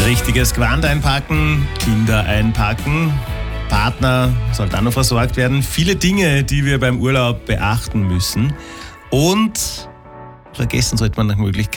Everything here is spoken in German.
Richtiges Gewand einpacken, Kinder einpacken, Partner soll dann noch versorgt werden. Viele Dinge, die wir beim Urlaub beachten müssen. Und vergessen sollte man nach Möglichkeit